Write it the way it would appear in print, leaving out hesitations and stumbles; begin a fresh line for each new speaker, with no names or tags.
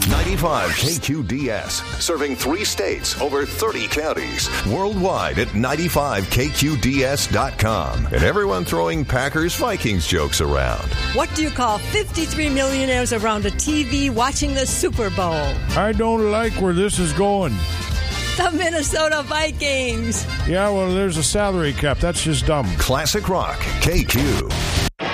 95 KQDS, serving 3 states, over 30 counties. Worldwide at 95KQDS.com. And everyone throwing Packers-Vikings jokes around.
What do you call 53 millionaires around a TV watching the Super Bowl?
I don't like where this is going.
The Minnesota Vikings.
Yeah, well, there's a salary cap. That's just dumb.
Classic Rock, KQ.